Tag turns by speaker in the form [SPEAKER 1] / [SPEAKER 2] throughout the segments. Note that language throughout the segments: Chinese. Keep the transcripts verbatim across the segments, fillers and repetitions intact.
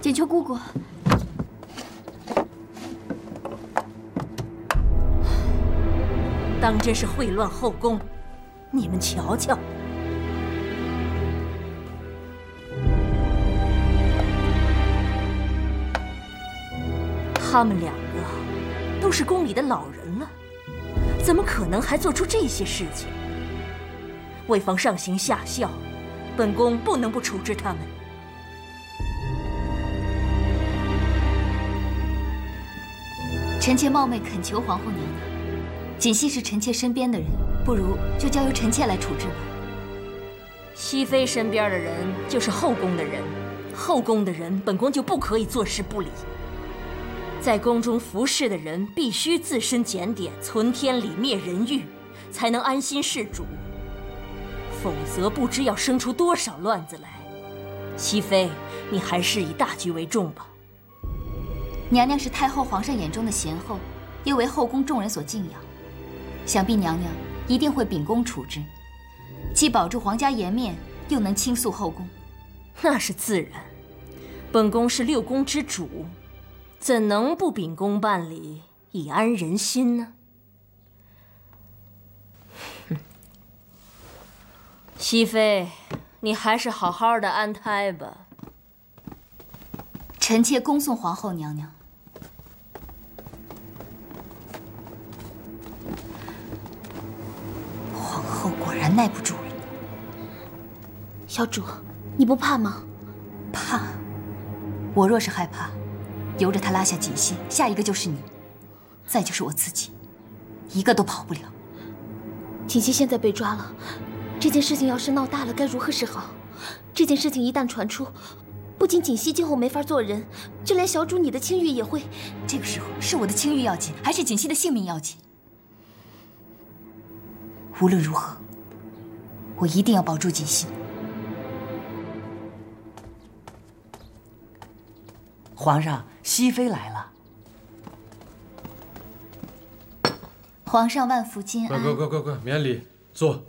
[SPEAKER 1] 锦秋姑姑，
[SPEAKER 2] 当真是秽乱后宫！你们瞧瞧，他们两个都是宫里的老人了，怎么可能还做出这些事情？为防上行下效，本宫不能不处置他们。
[SPEAKER 1] 臣妾冒昧恳求皇后娘娘，锦汐是臣妾身边的人，不如就交由臣妾来处置吧。
[SPEAKER 2] 熹妃身边的人就是后宫的人，后宫的人本宫就不可以坐视不理。在宫中服侍的人必须自身检点，存天理，灭人欲，才能安心事主。否则不知要生出多少乱子来。熹妃，你还是以大局为重吧。
[SPEAKER 1] 娘娘是太后皇上眼中的贤后，又为后宫众人所敬仰，想必娘娘一定会秉公处置，既保住皇家颜面，又能倾诉后宫。
[SPEAKER 2] 那是自然，本宫是六宫之主，怎能不秉公办理，以安人心呢？熹妃，你还是好好的安胎吧。
[SPEAKER 1] 臣妾恭送皇后娘娘。皇后果然耐不住了。
[SPEAKER 3] 小主，你不怕吗？
[SPEAKER 1] 怕？我若是害怕，由着他拉下锦汐，下一个就是你，再就是我自己，一个都跑不了。
[SPEAKER 3] 锦汐现在被抓了，这件事情要是闹大了，该如何是好？这件事情一旦传出，不仅锦汐今后没法做人，就连小主你的清誉也会……
[SPEAKER 1] 这个时候是我的清誉要紧，还是锦汐的性命要紧？无论如何，我一定要保住锦汐。
[SPEAKER 4] 皇上，熹妃来了。
[SPEAKER 1] 皇上万福金安。
[SPEAKER 5] 快快快快快，免礼，坐。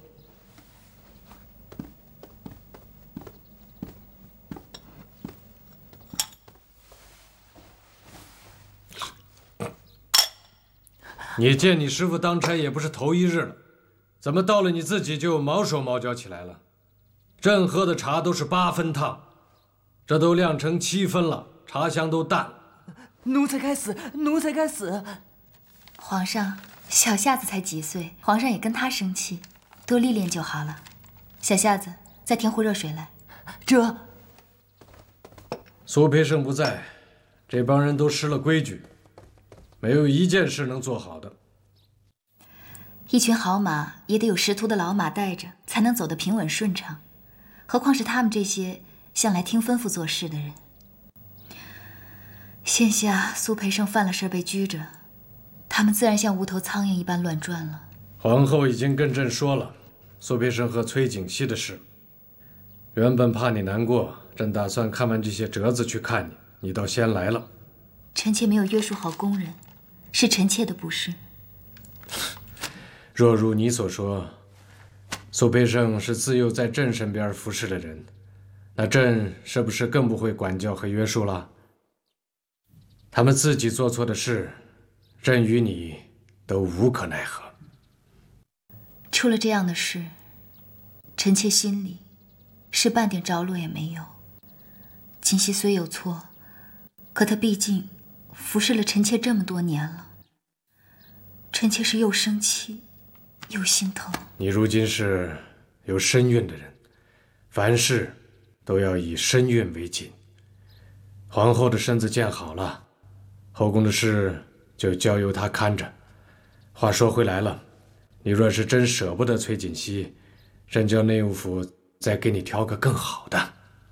[SPEAKER 5] 你见你师傅当差也不是头一日了，怎么到了你自己就毛手毛脚起来了？朕喝的茶都是八分烫，这都酿成七分了，茶香都淡了。
[SPEAKER 4] 奴才该死，奴才该死。
[SPEAKER 1] 皇上，小夏子才几岁，皇上也跟他生气，多历练就好了。小夏子，再添壶热水来。
[SPEAKER 4] 这……
[SPEAKER 5] 苏培盛不在，这帮人都失了规矩，没有一件事能做好的。
[SPEAKER 1] 一群好马也得有识途的老马带着，才能走得平稳顺畅。何况是他们这些向来听吩咐做事的人。现下苏培盛犯了事被拘着，他们自然像无头苍蝇一般乱转了。
[SPEAKER 5] 皇后已经跟朕说了苏培盛和崔景熙的事，原本怕你难过，朕打算看完这些折子去看你，你倒先来了。
[SPEAKER 1] 臣妾没有约束好宫人，是臣妾的不是。
[SPEAKER 5] 若如你所说，苏培盛是自幼在朕身边服侍的人，那朕是不是更不会管教和约束了？他们自己做错的事，朕与你都无可奈何。
[SPEAKER 1] 出了这样的事，臣妾心里是半点着落也没有。锦汐虽有错，可她毕竟服侍了臣妾这么多年了，臣妾是又生气又心疼。
[SPEAKER 5] 你如今是有身孕的人，凡事都要以身孕为紧。皇后的身子建好了，后宫的事就交由她看着。话说回来了，你若是真舍不得崔锦熙，朕叫内务府再给你挑个更好的。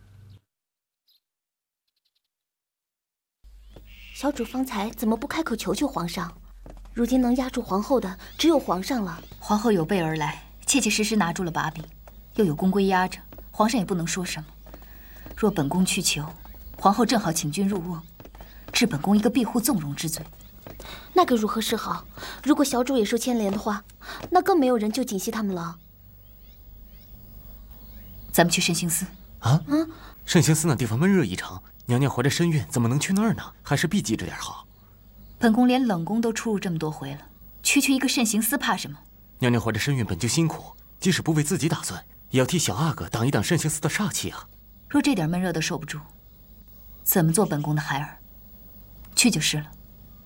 [SPEAKER 3] 小主方才怎么不开口求求皇上？如今能压住皇后的只有皇上了。
[SPEAKER 1] 皇后有备而来，切切实实拿住了把柄，又有宫规压着，皇上也不能说什么。若本宫去求，皇后正好请君入瓮，治本宫一个庇护纵容之罪。
[SPEAKER 3] 那该如何是好？如果小主也受牵连的话，那更没有人救锦汐他们了。
[SPEAKER 1] 咱们去慎刑司。
[SPEAKER 6] 啊？嗯，圣行寺那地方闷热异常，娘娘怀着身孕，怎么能去那儿呢？还是避忌着点好。
[SPEAKER 1] 本宫连冷宫都出入这么多回了，区区一个慎行司怕什么？
[SPEAKER 6] 娘娘怀着身孕本就辛苦，即使不为自己打算，也要替小阿哥挡一挡慎行司的煞气啊。
[SPEAKER 1] 若这点闷热都受不住，怎么做本宫的孩儿？去就是了。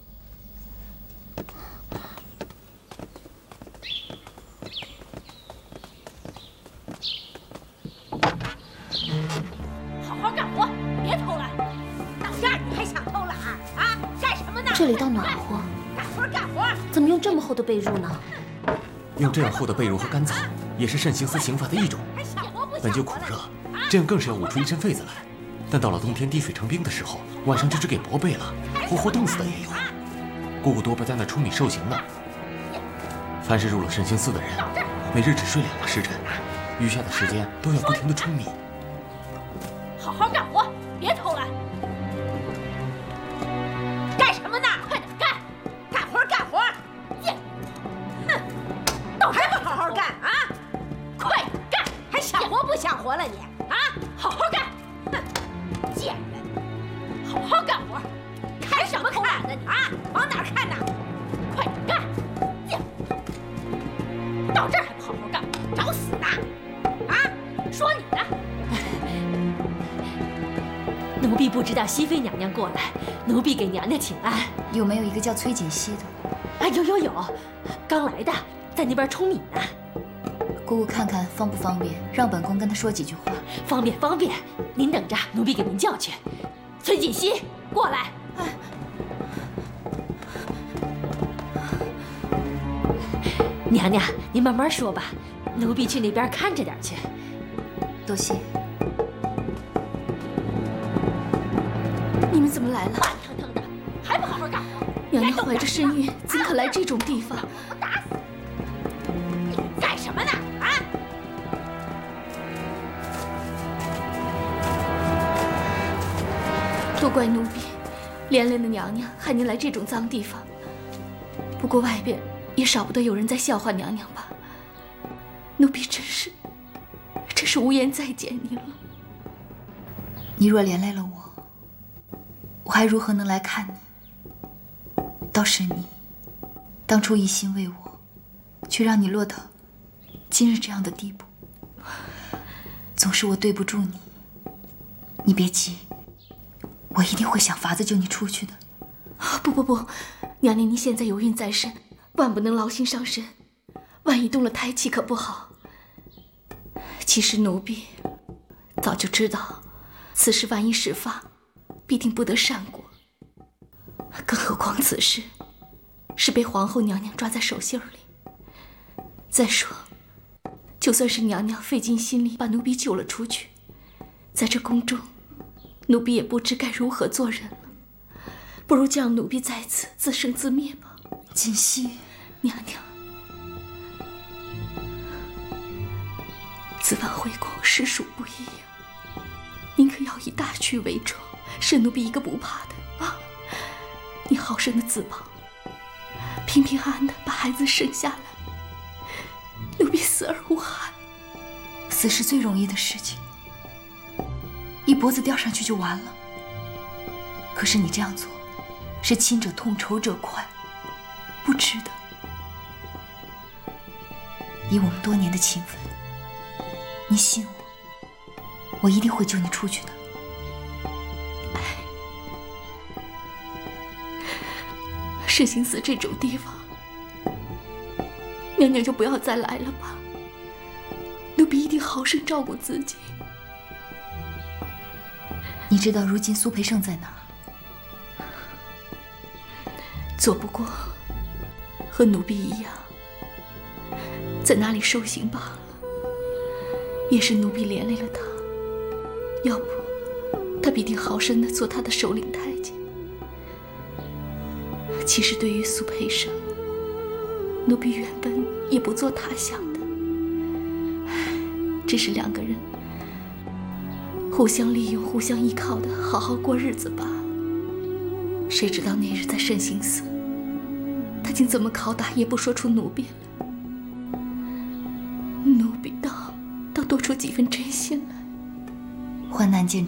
[SPEAKER 2] 好好干活，别偷懒！到这儿你还想偷懒啊？干什么呢？
[SPEAKER 3] 这里倒暖和，
[SPEAKER 2] 干活干活！
[SPEAKER 3] 怎么用这么厚的被褥呢？
[SPEAKER 6] 用这样厚的被褥和干草，也是慎行司刑罚的一种。本就苦热，这样更是要捂出一身痱子来。但到了冬天滴水成冰的时候，晚上就只给薄被了，活活冻死的也有。姑姑多半在那舂米受刑呢。凡是入了慎行司的人，每日只睡两个时辰，余下的时间都要不停地舂米。
[SPEAKER 2] 好好干活，别偷懒！干什么呢？快点干！干活干活！呀！哼，到还不好好干啊！快点干！还想活不想活了你啊？好好干！哼，贱人！好好干活！看什么看呢你啊？往哪儿看呢？快点干！呀！到这儿还不好好干，找死呢！啊？说你呢！奴婢不知道熹妃娘娘过来，奴婢给娘娘请安。
[SPEAKER 1] 有没有一个叫崔锦熙的？
[SPEAKER 2] 啊，有有有，刚来的，在那边舂米呢。
[SPEAKER 1] 姑姑看看方不方便，让本宫跟他说几句话。
[SPEAKER 2] 方便方便，您等着，奴婢给您叫去。崔锦熙，过来。哎，娘娘，您慢慢说吧，奴婢去那边看着点去。
[SPEAKER 1] 多谢。
[SPEAKER 3] 你们怎么来了？
[SPEAKER 2] 慢腾腾的，还不好好干活！
[SPEAKER 3] 娘娘怀着身孕，怎可来这种地方？
[SPEAKER 2] 我打死你！你干什么呢？啊！
[SPEAKER 3] 多怪奴婢，连累了娘娘，害您来这种脏地方。不过外边也少不得有人在笑话娘娘吧？奴婢真是，真是无颜再见您了。
[SPEAKER 1] 你若连累了我，我还如何能来看你？倒是你，当初一心为我，却让你落到今日这样的地步，总是我对不住你。你别急，我一定会想法子救你出去的。
[SPEAKER 3] 不不不，娘娘您现在有孕在身，万不能劳心伤身，万一动了胎气可不好。其实奴婢早就知道，此事万一事发，必定不得善果。更何况此事是被皇后娘娘抓在手心里。再说，就算是娘娘费尽心力把奴婢救了出去，在这宫中，奴婢也不知该如何做人了。不如就让奴婢在此自生自灭吧。
[SPEAKER 1] 锦溪，
[SPEAKER 3] 娘娘，此番回宫实属不易呀，您可要以大局为重，是奴婢一个不怕的啊！你好生的自保，平平安安的把孩子生下来，奴婢死而无憾。
[SPEAKER 1] 死是最容易的事情，一脖子吊上去就完了。可是你这样做，是亲者痛，仇者快，不值得。以我们多年的情分，你信我，我一定会救你出去的。
[SPEAKER 3] 慎行寺这种地方，娘娘就不要再来了吧。奴婢一定好生照顾自己。
[SPEAKER 1] 你知道如今苏培盛在哪儿？
[SPEAKER 3] 做不过和奴婢一样，在那里受刑罢了。也是奴婢连累了他，要不他必定好生的做他的首领太监。其实对于苏培盛，奴婢原本也不做他想的，只是两个人互相利用、互相依靠的好好过日子罢了。谁知道那日在慎行寺，他竟怎么拷打也不说出奴婢来，奴婢倒倒多出几分真心来。
[SPEAKER 1] 患难见